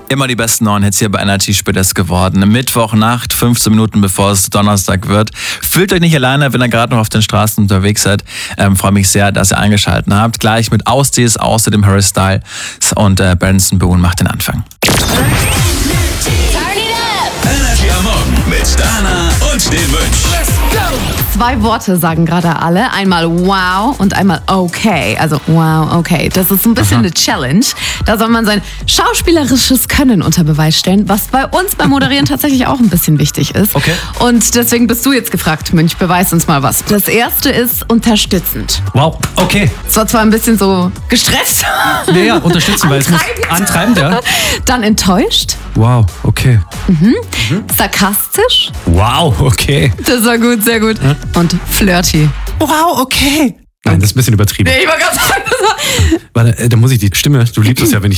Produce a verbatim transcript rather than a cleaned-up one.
Immer die besten neuen Hits hier bei Energy spät es geworden. Mittwochnacht, fünfzehn Minuten bevor es Donnerstag wird. Fühlt euch nicht alleine, wenn ihr gerade noch auf den Straßen unterwegs seid. Ähm, freue mich sehr, dass ihr eingeschaltet habt. Gleich mit Ausdies, außerdem Harry Styles und äh, Benson Boone macht den Anfang. Energy am Morgen mit Dana und dem Mönch. Zwei Worte sagen gerade alle. Einmal wow und einmal okay. Also wow, okay. Das ist so ein bisschen Aha. eine Challenge. Da soll man sein schauspielerisches Können unter Beweis stellen, was bei uns beim Moderieren tatsächlich auch ein bisschen wichtig ist. Okay. Und deswegen bist du jetzt gefragt, Mönch, beweis uns mal was. Das erste ist unterstützend. Wow, okay. Es war zwar ein bisschen so gestresst. Ja, ja, unterstützen, weil es muss antreibend, ja. Dann enttäuscht. Wow, okay. Mhm. Sarkastisch. Wow, okay. Das war gut, sehr gut. Hm? Und flirty. Wow, okay. Nein, das ist ein bisschen übertrieben. Nee, ich war ganz Warte, äh, da muss ich die Stimme, du liebst es ja, wenn ich